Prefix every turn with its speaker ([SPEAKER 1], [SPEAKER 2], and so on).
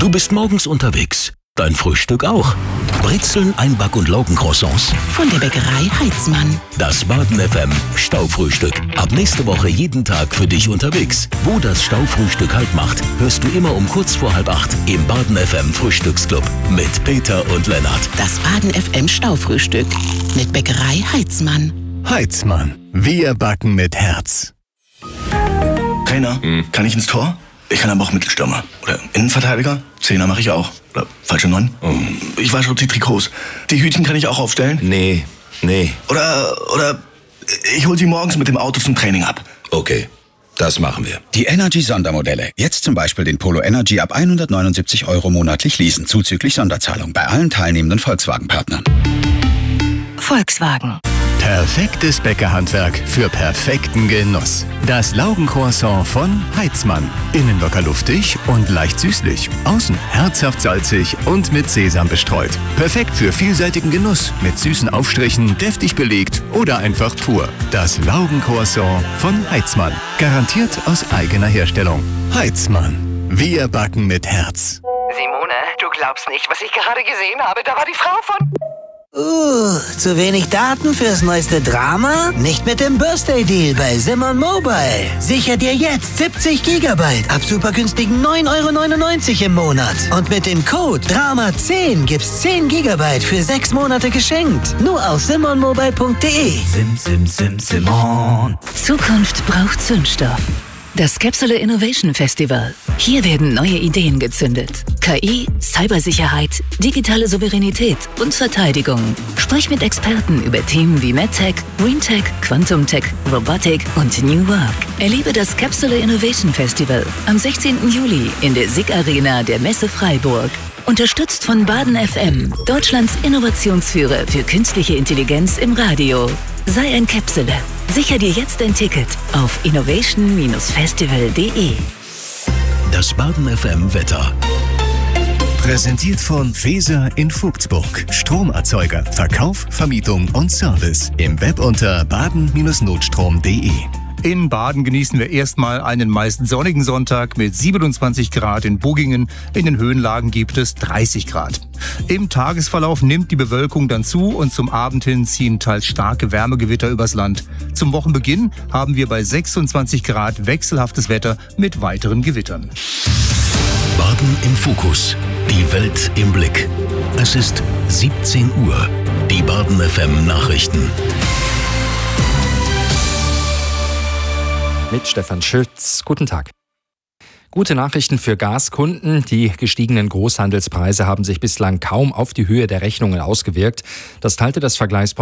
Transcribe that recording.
[SPEAKER 1] Du bist morgens unterwegs. Dein Frühstück auch. Brezeln, Einback- und Laugencroissants.
[SPEAKER 2] Von der Bäckerei Heitzmann.
[SPEAKER 1] Das Baden FM Staufrühstück. Ab nächste Woche jeden Tag für dich unterwegs. Wo das Staufrühstück Halt macht, hörst du immer um kurz vor 7:30 im Baden FM Frühstücksclub mit Peter und Lennart.
[SPEAKER 2] Das Baden FM Staufrühstück mit Bäckerei Heitzmann.
[SPEAKER 3] Heitzmann. Wir backen mit Herz.
[SPEAKER 4] Trainer, kann ich ins Tor? Ich kann aber auch Mittelstürmer. Oder Innenverteidiger? Zehner mache ich auch. Oder falsche 9? Ich wasche die Trikots. Die Hütchen kann ich auch aufstellen?
[SPEAKER 5] Nee.
[SPEAKER 4] Oder ich hol sie morgens mit dem Auto zum Training ab.
[SPEAKER 5] Okay, das machen wir.
[SPEAKER 6] Die Energy-Sondermodelle. Jetzt zum Beispiel den Polo Energy ab 179 € monatlich leasen, zuzüglich Sonderzahlung bei allen teilnehmenden Volkswagen-Partnern.
[SPEAKER 2] Volkswagen.
[SPEAKER 3] Perfektes Bäckerhandwerk für perfekten Genuss. Das Laugencroissant von Heitzmann. Innen locker luftig und leicht süßlich. Außen herzhaft salzig und mit Sesam bestreut. Perfekt für vielseitigen Genuss. Mit süßen Aufstrichen, deftig belegt oder einfach pur. Das Laugencroissant von Heitzmann. Garantiert aus eigener Herstellung. Heitzmann. Wir backen mit Herz.
[SPEAKER 7] Simone, du glaubst nicht, was ich gerade gesehen habe. Da war die Frau von...
[SPEAKER 8] Zu wenig Daten fürs neueste Drama? Nicht mit dem Birthday-Deal bei Simon Mobile. Sicher dir jetzt 70 GB ab super günstigen 9,99 € im Monat. Und mit dem Code DRAMA10 gibt's 10 GB für 6 Monate geschenkt. Nur auf simonmobile.de. Simon.
[SPEAKER 9] Zukunft braucht Zündstoff. Das Capsule Innovation Festival. Hier werden neue Ideen gezündet. KI, Cybersicherheit, digitale Souveränität und Verteidigung. Sprich mit Experten über Themen wie MedTech, GreenTech, Quantum-Tech, Robotik und New Work. Erlebe das Capsule Innovation Festival am 16. Juli in der SIG Arena der Messe Freiburg. Unterstützt von Baden FM, Deutschlands Innovationsführer für künstliche Intelligenz im Radio. Sei ein Capsule. Sicher dir jetzt ein Ticket auf innovation-festival.de.
[SPEAKER 1] Das Baden FM Wetter.
[SPEAKER 3] Präsentiert von Weser in Vogtsburg. Stromerzeuger, Verkauf, Vermietung und Service. Im Web unter baden-notstrom.de.
[SPEAKER 10] In Baden genießen wir erstmal einen meist sonnigen Sonntag mit 27 Grad in Buggingen. In den Höhenlagen gibt es 30 Grad. Im Tagesverlauf nimmt die Bewölkung dann zu und zum Abend hin ziehen teils starke Wärmegewitter übers Land. Zum Wochenbeginn haben wir bei 26 Grad wechselhaftes Wetter mit weiteren Gewittern.
[SPEAKER 1] Baden im Fokus. Die Welt im Blick. Es ist 17 Uhr. Die Baden FM Nachrichten.
[SPEAKER 11] Mit Stefan Schütz. Guten Tag. Gute Nachrichten für Gaskunden. Die gestiegenen Großhandelspreise haben sich bislang kaum auf die Höhe der Rechnungen ausgewirkt. Das teilte das Vergleichsportal